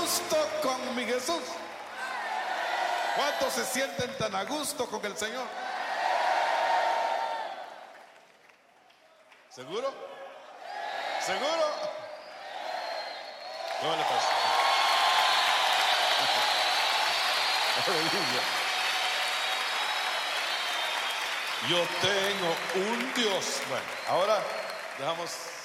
gusto con mi Jesús? ¿Cuántos se sienten tan a gusto con el Señor? ¿Seguro? ¿Seguro? ¿Cómo le pasa? Aleluya. Yo tengo un Dios. Bueno, ahora dejamos